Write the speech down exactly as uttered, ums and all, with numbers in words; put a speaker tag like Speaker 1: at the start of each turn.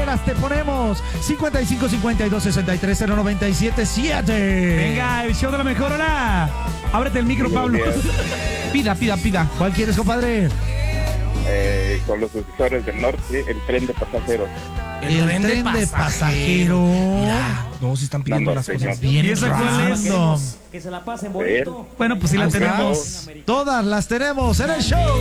Speaker 1: horas te ponemos cincuenta y cinco cincuenta y dos sesenta y tres cero noventa y siete siete.
Speaker 2: Venga, el show de la mejor hora. Ábrete el micro, Pablo. Pida, pida, pida.
Speaker 1: ¿Cuál quieres, compadre?
Speaker 3: Eh, con los suscriptores del norte, el tren de pasajeros.
Speaker 1: El, el tren, tren de pasajero.
Speaker 2: Mira, no, si están pidiendo las cosas bien.
Speaker 1: ¿Y esa cuál es?
Speaker 4: Que se la pasen bonito.
Speaker 2: Bueno, pues sí la tenemos.
Speaker 1: Todas las tenemos en el show.